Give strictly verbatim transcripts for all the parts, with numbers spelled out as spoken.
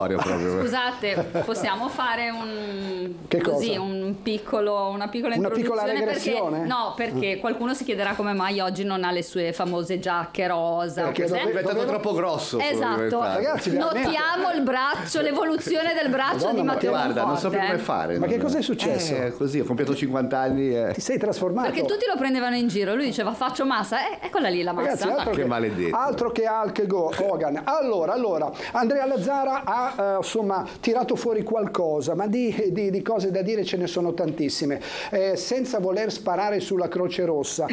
proprio. Scusate, possiamo fare un Che così cosa? un piccolo, una piccola Una introduzione piccola regressione? perché no, perché qualcuno si chiederà come mai oggi non ha le sue famose giacche rosa. Perché cos'è? È diventato Doveva- troppo grosso. Esatto. Ragazzi, veramente. Notiamo il braccio, l'evoluzione del braccio Madonna, di ma Matteo Guarda, non so più Bonforte, come fare. Ma non- che cosa è successo? Eh, così, ho compiuto cinquanta anni. E... Ti sei trasformato? Perché tutti lo prendevano in giro, lui diceva faccio massa, eh, eccola lì la Ragazzi, massa. altro Che che, maledetto. altro che Hulk Go- Hogan. Allora, allora, Andrea Lazzara ha eh, insomma tirato fuori qualcosa, ma di, di- di cose da dire ce ne sono tantissime. Eh, senza voler sparare sulla Croce Rossa,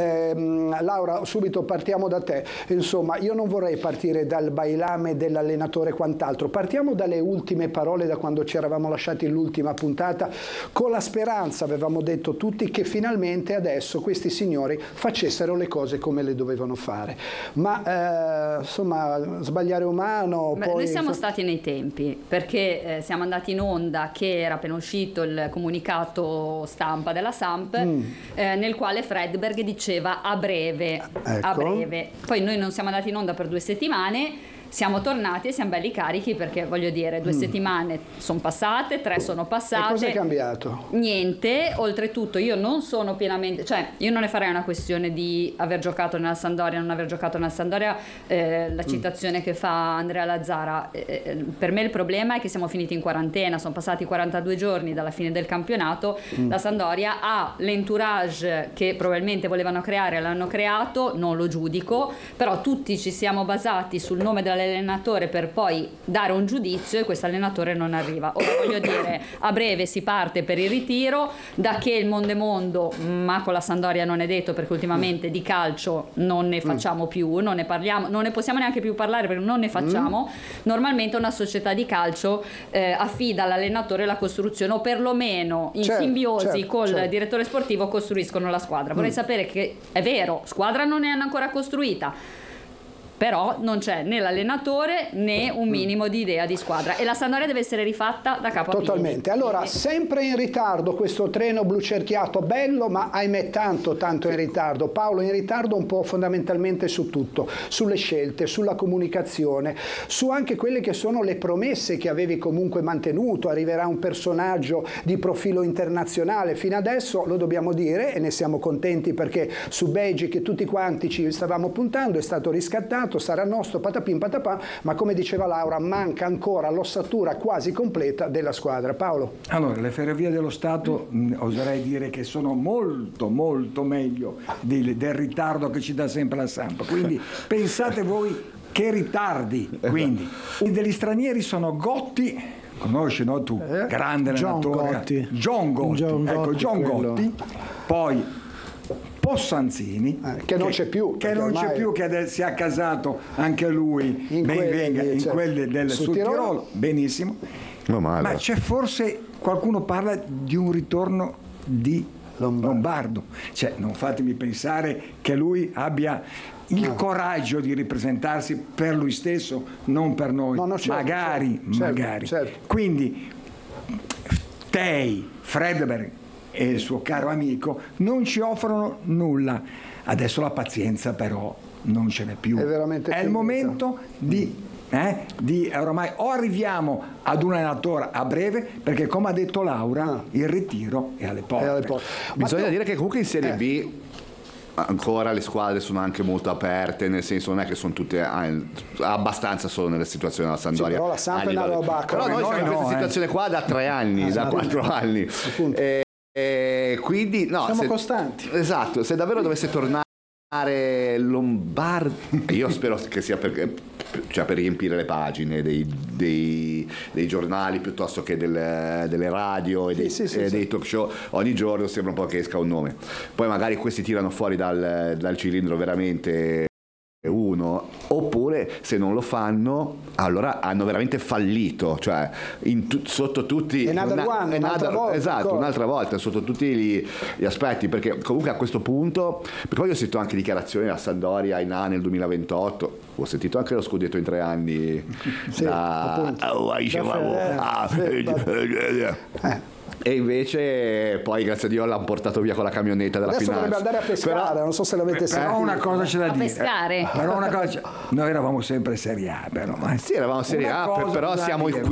ehm, Laura, subito partiamo da te. Insomma, io non vorrei partire dal bailame dell'allenatore e quant'altro. Partiamo dalle ultime parole, da quando ci eravamo lasciati l'ultima puntata, con la speranza, avevamo detto tutti, che finalmente adesso questi signori facessero le cose come le dovevano fare. Ma eh, insomma, sbagliare umano. Beh, poi, noi siamo insomma, stati nei tempi perché eh, siamo andati in onda che era appena uscito il comunicato stampa della Samp Mm. eh, nel quale Fredberg diceva a breve, a Ecco. breve. Poi noi non siamo andati in onda per due settimane. Siamo tornati e siamo belli carichi perché voglio dire due settimane sono passate, tre sono E passate. cosa è cambiato? Niente, oltretutto io non sono pienamente, cioè io non ne farei una questione di aver giocato nella Sampdoria, non aver giocato nella Sampdoria, eh, la citazione che fa Andrea Lazzara, eh, eh, per me il problema è che siamo finiti in quarantena, sono passati quarantadue giorni dalla fine del campionato, la Sampdoria ha l'entourage che probabilmente volevano creare, l'hanno creato, non lo giudico, però tutti ci siamo basati sul nome dell'allenatore per poi dare un giudizio e questo allenatore non arriva. Ora voglio dire, a breve si parte per il ritiro, da che il mondo è mondo, ma con la Sampdoria non è detto perché ultimamente di calcio non ne facciamo più, non ne parliamo, non ne possiamo neanche più parlare perché non ne facciamo. Normalmente una società di calcio eh, affida all'allenatore la costruzione o perlomeno in Certo, simbiosi certo, col certo. direttore sportivo costruiscono la squadra. Vorrei sapere che è vero, squadra non ne hanno ancora costruita, però non c'è né l'allenatore né un minimo di idea di squadra e la Sampdoria deve essere rifatta da capo a piedi. Totalmente. Allora, Quindi- sempre in ritardo questo treno blu cerchiato, bello, ma ahimè tanto, tanto in ritardo. Paolo, in ritardo un po' fondamentalmente su tutto, sulle scelte, sulla comunicazione, su anche quelle che sono le promesse che avevi comunque mantenuto. Arriverà un personaggio di profilo internazionale. Fino adesso, lo dobbiamo dire, e ne siamo contenti perché su Beji, che tutti quanti ci stavamo puntando, è stato riscattato, sarà nostro, patapim patapà, ma come diceva Laura, manca ancora l'ossatura quasi completa della squadra. Paolo? Allora, le ferrovie dello Stato mh, oserei dire che sono molto molto meglio di- del ritardo che ci dà sempre la Samp, quindi pensate voi che ritardi. Quindi i degli stranieri sono Gotti, conosci, no, tu, Eh? grande John allenatore, Gotti. John Gotti, John ecco Gotti, John quello. Gotti, poi Possanzini, Eh, che non c'è più, che perché non c'è ormai- più, che adesso si è accasato anche lui, In ben quelli, venga, in certo. quelle del Sul Sud Tirolo? Tirolo, benissimo. Non male. Ma c'è forse qualcuno parla di un ritorno di Lombardo. Lombardo. Cioè, non fatemi pensare che lui abbia il coraggio di ripresentarsi per lui stesso, non per noi. No, no, certo, magari, certo, magari. certo. Quindi Tei, Fredberg e il suo caro amico non ci offrono nulla. Adesso la pazienza però non ce n'è più. È veramente il finita. momento di, eh, di oramai o arriviamo ad un allenatore a breve, perché come ha detto Laura, Ah. il ritiro è alle porte. È alle porte. Bisogna Ma tu- dire che comunque in Serie Eh. B ancora le squadre sono anche molto aperte, nel senso non è che sono tutte ah, abbastanza solo nella situazione della Sampdoria. Sì, però la Samp a è una livello- roba- Però come noi noi siamo in no, questa eh. situazione qua da tre anni, da Appunto. quattro anni. Appunto. E, e quindi no, Siamo se- costanti. Esatto, se davvero dovesse tornare Lombardo, io spero che sia per, cioè per riempire le pagine dei, dei, dei giornali piuttosto che del- delle radio e Sì, dei, sì, sì, e sì. dei talk show, ogni giorno sembra un po' che esca un nome, poi magari questi tirano fuori dal, dal cilindro veramente uno, oppure se non lo fanno allora hanno veramente fallito, cioè in tu- sotto tutti Another una- one, un'altra volta, esatto, ancora. un'altra volta sotto tutti gli, gli aspetti, perché comunque a questo punto, perché poi ho sentito anche dichiarazioni a Sampdoria in A nel duemilaventotto, ho sentito anche lo scudetto in tre anni Sì, appunto. oh, dicevamo, Da ah, Ferrer, sì, eh, Eh. e invece poi grazie a Dio l'hanno portato via con la camionetta della Adesso finanza. dovrebbe andare a pescare, Però- non so se l'avete Però sentito. una cosa c'è da A dire. pescare. Però una cosa c'è- noi eravamo sempre Serie A, però. eh. sì, eravamo Serie Una A, cosa però bisogna siamo dire.